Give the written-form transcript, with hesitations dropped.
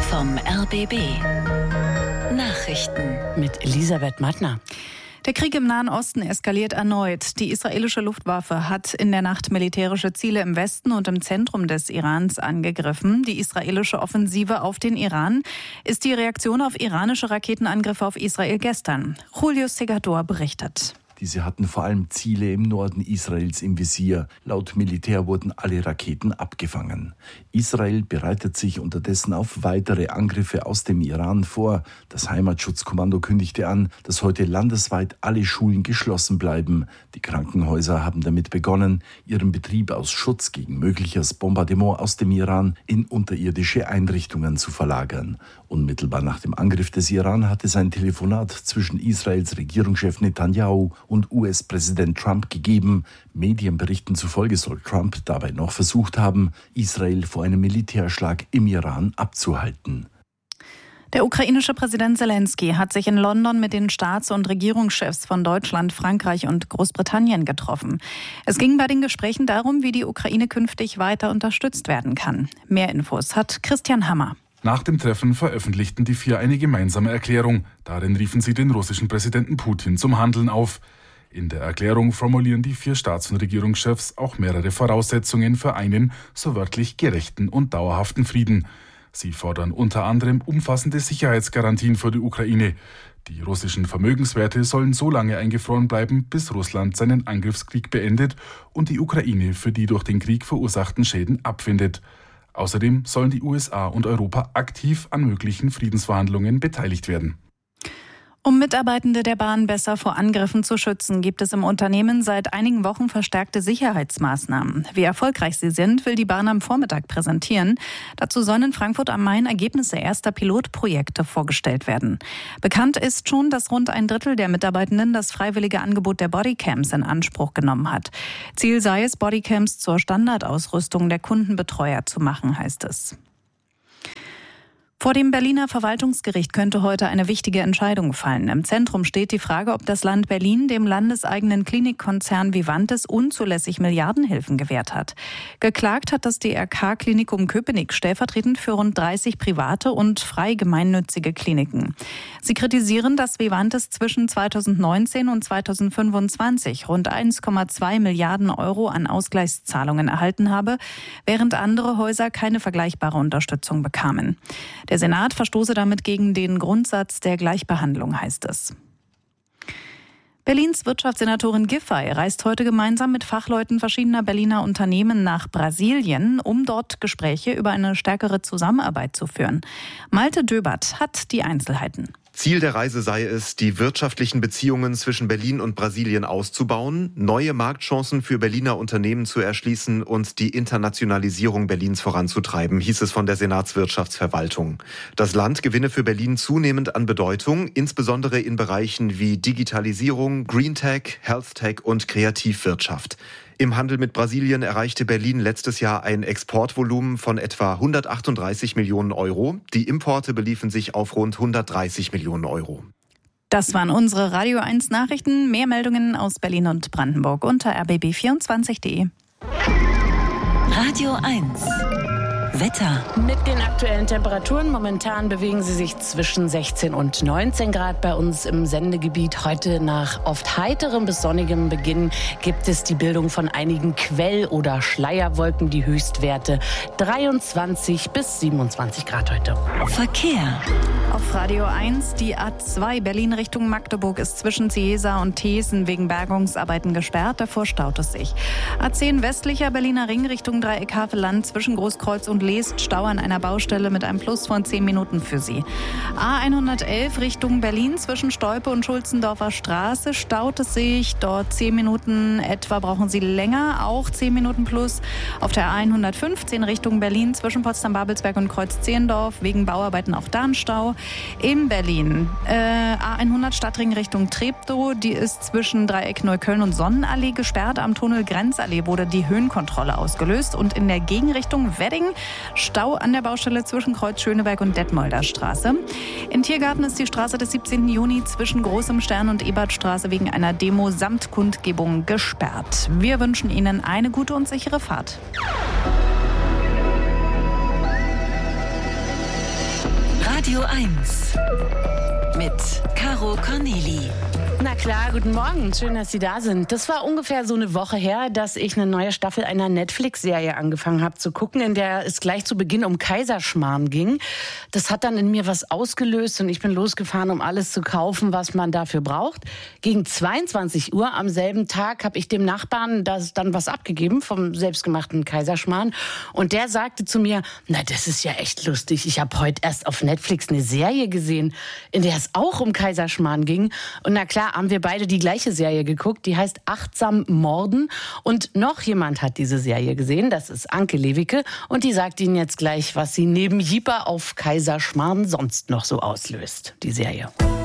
vom RBB. Nachrichten mit Elisabeth Mattner. Der Krieg im Nahen Osten eskaliert erneut. Die israelische Luftwaffe hat in der Nacht militärische Ziele im Westen und im Zentrum des Irans angegriffen. Die israelische Offensive auf den Iran ist die Reaktion auf iranische Raketenangriffe auf Israel gestern. Julius Segador berichtet. Diese hatten vor allem Ziele im Norden Israels im Visier. Laut Militär wurden alle Raketen abgefangen. Israel bereitet sich unterdessen auf weitere Angriffe aus dem Iran vor. Das Heimatschutzkommando kündigte an, dass heute landesweit alle Schulen geschlossen bleiben. Die Krankenhäuser haben damit begonnen, ihren Betrieb aus Schutz gegen mögliches Bombardement aus dem Iran in unterirdische Einrichtungen zu verlagern. Unmittelbar nach dem Angriff des Iran hat es ein Telefonat zwischen Israels Regierungschef Netanyahu und US-Präsident Trump gegeben. Medienberichten zufolge soll Trump dabei noch versucht haben, Israel vor einem Militärschlag im Iran abzuhalten. Der ukrainische Präsident Zelensky hat sich in London mit den Staats- und Regierungschefs von Deutschland, Frankreich und Großbritannien getroffen. Es ging bei den Gesprächen darum, wie die Ukraine künftig weiter unterstützt werden kann. Mehr Infos hat Christian Hammer. Nach dem Treffen veröffentlichten die vier eine gemeinsame Erklärung. Darin riefen sie den russischen Präsidenten Putin zum Handeln auf. In der Erklärung formulieren die vier Staats- und Regierungschefs auch mehrere Voraussetzungen für einen, so wörtlich, gerechten und dauerhaften Frieden. Sie fordern unter anderem umfassende Sicherheitsgarantien für die Ukraine. Die russischen Vermögenswerte sollen so lange eingefroren bleiben, bis Russland seinen Angriffskrieg beendet und die Ukraine für die durch den Krieg verursachten Schäden abfindet. Außerdem sollen die USA und Europa aktiv an möglichen Friedensverhandlungen beteiligt werden. Um Mitarbeitende der Bahn besser vor Angriffen zu schützen, gibt es im Unternehmen seit einigen Wochen verstärkte Sicherheitsmaßnahmen. Wie erfolgreich sie sind, will die Bahn am Vormittag präsentieren. Dazu sollen in Frankfurt am Main Ergebnisse erster Pilotprojekte vorgestellt werden. Bekannt ist schon, dass rund ein Drittel der Mitarbeitenden das freiwillige Angebot der Bodycams in Anspruch genommen hat. Ziel sei es, Bodycams zur Standardausrüstung der Kundenbetreuer zu machen, heißt es. Vor dem Berliner Verwaltungsgericht könnte heute eine wichtige Entscheidung fallen. Im Zentrum steht die Frage, ob das Land Berlin dem landeseigenen Klinikkonzern Vivantes unzulässig Milliardenhilfen gewährt hat. Geklagt hat das DRK-Klinikum Köpenick stellvertretend für rund 30 private und frei gemeinnützige Kliniken. Sie kritisieren, dass Vivantes zwischen 2019 und 2025 rund 1,2 Milliarden Euro an Ausgleichszahlungen erhalten habe, während andere Häuser keine vergleichbare Unterstützung bekamen. Der Senat verstoße damit gegen den Grundsatz der Gleichbehandlung, heißt es. Berlins Wirtschaftssenatorin Giffey reist heute gemeinsam mit Fachleuten verschiedener Berliner Unternehmen nach Brasilien, um dort Gespräche über eine stärkere Zusammenarbeit zu führen. Malte Döbert hat die Einzelheiten. Ziel der Reise sei es, die wirtschaftlichen Beziehungen zwischen Berlin und Brasilien auszubauen, neue Marktchancen für Berliner Unternehmen zu erschließen und die Internationalisierung Berlins voranzutreiben, hieß es von der Senatswirtschaftsverwaltung. Das Land gewinne für Berlin zunehmend an Bedeutung, insbesondere in Bereichen wie Digitalisierung, Green Tech, Health Tech und Kreativwirtschaft. Im Handel mit Brasilien erreichte Berlin letztes Jahr ein Exportvolumen von etwa 138 Millionen Euro. Die Importe beliefen sich auf rund 130 Millionen Euro. Das waren unsere Radio 1 Nachrichten. Mehr Meldungen aus Berlin und Brandenburg unter rbb24.de. Radio 1 Wetter. Mit den aktuellen Temperaturen momentan bewegen sie sich zwischen 16 und 19 Grad bei uns im Sendegebiet. Heute nach oft heiterem bis sonnigem Beginn gibt es die Bildung von einigen Quell- oder Schleierwolken. Die Höchstwerte 23 bis 27 Grad heute. Verkehr. Auf Radio 1, die A2 Berlin Richtung Magdeburg ist zwischen Ciesa und Thesen wegen Bergungsarbeiten gesperrt. Davor staut es sich. A10 westlicher Berliner Ring Richtung Dreieck Havelland zwischen Großkreuz und Leest Stau an einer Baustelle mit einem Plus von 10 Minuten für Sie. A111 Richtung Berlin zwischen Stolpe und Schulzendorfer Straße staut es sich. Dort 10 Minuten etwa brauchen Sie länger, auch 10 Minuten plus. Auf der A115 Richtung Berlin zwischen Potsdam-Babelsberg und Kreuz-Zehlendorf wegen Bauarbeiten auch da ein Stau. In Berlin A100 Stadtring Richtung Treptow, die ist zwischen Dreieck Neukölln und Sonnenallee gesperrt. Am Tunnel Grenzallee wurde die Höhenkontrolle ausgelöst und in der Gegenrichtung Wedding Stau an der Baustelle zwischen Kreuz Schöneberg und Detmolder Straße. In Tiergarten ist die Straße des 17. Juni zwischen Großem Stern und Ebertstraße wegen einer Demo samt Kundgebung gesperrt. Wir wünschen Ihnen eine gute und sichere Fahrt. Radio 1 mit Caro Corneli. Na klar, guten Morgen. Schön, dass Sie da sind. Das war ungefähr so eine Woche her, dass ich eine neue Staffel einer Netflix-Serie angefangen habe zu gucken, in der es gleich zu Beginn um Kaiserschmarrn ging. Das hat dann in mir was ausgelöst und ich bin losgefahren, um alles zu kaufen, was man dafür braucht. Gegen 22 Uhr am selben Tag habe ich dem Nachbarn dann was abgegeben vom selbstgemachten Kaiserschmarrn. Und der sagte zu mir, na, das ist ja echt lustig. Ich habe heute erst auf Netflix eine Serie gesehen, in der es auch um Kaiserschmarrn ging. Und na klar, haben wir beide die gleiche Serie geguckt, die heißt Achtsam Morden. Und noch jemand hat diese Serie gesehen, das ist Anke Lewicke. Und die sagt Ihnen jetzt gleich, was sie neben Jeeper auf Kaiserschmarrn sonst noch so auslöst, die Serie.